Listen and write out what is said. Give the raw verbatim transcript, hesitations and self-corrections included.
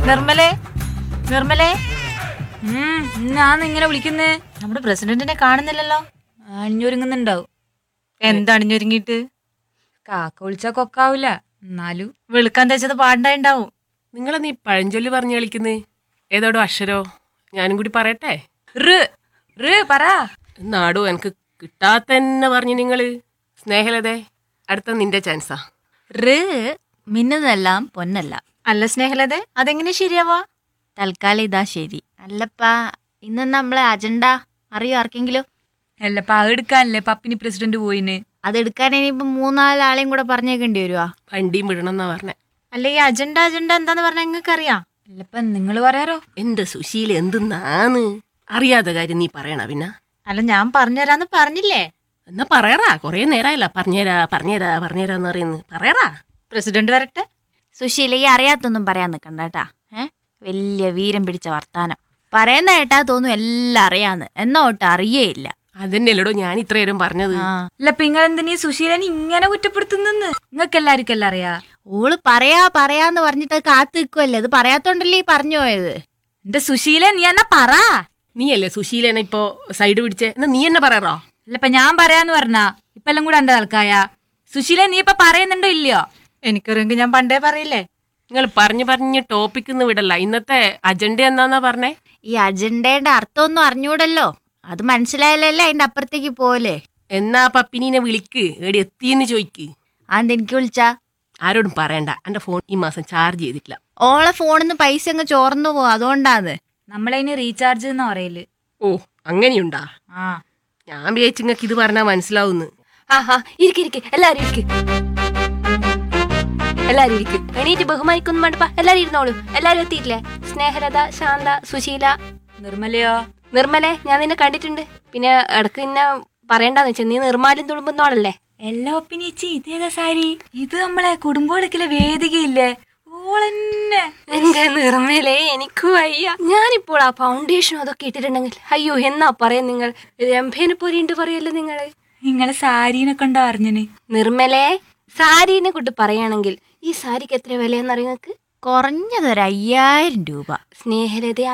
നിർമ്മലേ നിർമ്മലേ ഞാൻ ഇങ്ങനെ വിളിക്കുന്നേ. നമ്മുടെ പ്രസിഡന്റിനെ കാണുന്നില്ലല്ലോ. അണിഞ്ഞൊരുങ്ങുന്നുണ്ടാവും. എന്താ അണിഞ്ഞൊരുങ്ങിട്ട്? കാക്ക വിളിച്ചാ കൊക്കാവൂല, എന്നാലും വെളുക്കാൻ തേച്ചത് പാണ്ടായിണ്ടാവും. നിങ്ങളെ നീ പഴഞ്ചൊല്ലി പറഞ്ഞു കളിക്കുന്നേ ഏതോടോ അക്ഷരോ? ഞാനും കൂടി പറയട്ടെ. പറ. നാടോ എനിക്ക് കിട്ടാത്തന്നെ പറഞ്ഞു നിങ്ങള്. സ്നേഹലതേ, അടുത്ത നിന്റെ ചാൻസാ. മിന്നുന്നതെല്ലാം പൊന്നല്ല. അല്ല സ്നേഹലതേ, അതെങ്ങനെ ശരിയാവാ? തൽക്കാലം ഇതാ ശരി. അല്ലപ്പാ, ഇന്ന് നമ്മളെ അജണ്ട അറിയോ ആർക്കെങ്കിലും? അല്ലപ്പാ, അത് എടുക്കാനല്ലേ പപ്പിനി പ്രസിഡന്റ് പോയിന്. അതെടുക്കാൻ ഇനിയിപ്പോ മൂന്നാലാളെയും കൂടെ പറഞ്ഞേക്കേണ്ടി വരുവാ. വണ്ടിയും വിടണമെന്നാ പറഞ്ഞേ. അല്ല, ഈ അജണ്ട അജണ്ട എന്താന്ന് പറഞ്ഞാ നിങ്ങൾക്ക് അറിയാം? അല്ലപ്പ നിങ്ങള് പറയാറോ? എന്റെ സുശീല എന്തെന്നാന്ന് അറിയാത്ത കാര്യം നീ പറയണ. പിന്നെ അല്ല, ഞാൻ പറഞ്ഞുതരാന്ന് പറഞ്ഞില്ലേ? എന്നാ പറയറാ. കൊറേ നേരമായില്ല പറഞ്ഞുതരാ പറഞ്ഞുതരാ പറഞ്ഞുതരാന്ന് പറയുന്നു. പറയറാ. പ്രസിഡന്റ് വരട്ടെ. സുശീല, ഈ അറിയാത്തൊന്നും പറയാൻ നിക്കണ്ട കേട്ടാ. ഏഹ് വലിയ വീരം പിടിച്ച വർത്താനം പറയുന്ന കേട്ടാ തോന്നും എല്ലാം അറിയാന്ന്. എന്നാ ഒട്ട് അറിയേയില്ല. അതന്നെയല്ലടോ ഞാൻ ഇത്രയേരം പറഞ്ഞത്. അല്ല, നിങ്ങൾ എന്തിനീ സുശീലനെ ഇങ്ങനെ കുറ്റപ്പെടുത്തുന്നെന്ന്? നിങ്ങൾക്ക് എല്ലാവർക്കും എല്ലാം അറിയാ. ഓള് പറയാ പറയാന്ന് പറഞ്ഞിട്ട് കാത്തു നിൽക്കുവല്ലേ. അത് പറയാത്തോണ്ടല്ലേ ഈ പറഞ്ഞു പോയത്. എന്റെ സുശീല, നീ എന്നാ പറ. നീയല്ലേ സുശീലനെ ഇപ്പൊ സൈഡ് പിടിച്ചേ? എന്നാ നീ എന്നെ പറയറോ? അല്ലപ്പ ഞാൻ പറയാന്ന് പറഞ്ഞാ ഇപ്പൊ എല്ലാം കൂടെ എന്റെ തൽക്കായ. സുശീല, നീ ഇപ്പൊ പറയുന്നുണ്ടോ ഇല്ലയോ? എനിക്കറിയെങ്കിൽ ഞാൻ പണ്ടേ പറയില്ലേ. നിങ്ങൾ പറഞ്ഞു പറഞ്ഞ് ടോപ്പിക്ക് വിടല്ല. ഇന്നത്തെ അജണ്ട എന്താന്നാ പറഞ്ഞേ? ഈ അജണ്ടയുടെ അർത്ഥമൊന്നും അറിഞ്ഞൂടല്ലോ. അത് മനസ്സിലായാലല്ലേ അതിന്റെ അപ്പുറത്തേക്ക് പോലെ. എന്നാ പപ്പിനീനെ വിളിക്ക്, എടി എത്തിയെന്ന് ചോയ്ക്ക്. അതെന്ത് എനിക്ക് വിളിച്ചാ? ആരോടും പറയണ്ട. എന്റെ ഫോൺ ഈ മാസം ചാർജ് ചെയ്തിട്ടില്ല. ഓളെ ഫോണിന്ന് പൈസ അങ്ങ് ചോർന്നു പോവും, അതുകൊണ്ടാന്ന്. നമ്മളതിന് റീചാർജ് എന്നാ പറയല്. ഓ, അങ്ങനെയുണ്ടാ? ആ, ഞാൻ വിചാരിച്ചു നിങ്ങൾക്ക് ഇത് പറഞ്ഞാ മനസ്സിലാവുന്നു. ആഹാ, ഇരിക്ക് ഇരിക്ക്, എല്ലാരും ഇരിക്ക്, എല്ലാരും ഇരിക്ക്. എണീറ്റ് ബഹുമാനിക്കൊന്നും വേണ്ടപ്പാ. എല്ലാരും ഇരുന്നോളൂ. എല്ലാരും എത്തിയിട്ടില്ലേ? സ്നേഹലത, ശാന്ത, സുശീല, നിർമ്മലയോ? നിർമ്മലെ, ഞാൻ നിന്നെ കണ്ടിട്ടുണ്ട്. പിന്നെ ഇടക്ക് നിന്നെ പറയണ്ടെന്ന് വെച്ചാൽ നീ നിർമ്മാലും തുളുമ്പുന്നോളല്ലേ? എല്ലാ ഒപ്പിനിച്ചി ഇതേതാ സാരി? ഇത് നമ്മളെ കുടുംബോളക്കിലെ വേദികയില്ലേ? ഓളന്നെ. എന്റെ നിർമ്മലെ, എനിക്കും വയ്യ. ഞാനിപ്പോൾ ആ ഫൗണ്ടേഷൻ അതൊക്കെ ഇട്ടിട്ടുണ്ടെങ്കിൽ അയ്യോ എന്നാ പറയാ. നിങ്ങൾ രംഭേനെ പോലെയുണ്ട് പറയല്ലോ നിങ്ങള്. നിങ്ങളെ സാരീനെ കണ്ടോ അറിഞ്ഞന്? നിർമ്മലെ, സാരീനെ കൊണ്ട് പറയുകയാണെങ്കിൽ ഈ സാരിക്ക് എത്ര വിലയെന്നറിയ നിങ്ങൾക്ക്? കുറഞ്ഞതൊരു അയ്യായിരം രൂപ. സ്നേഹലത,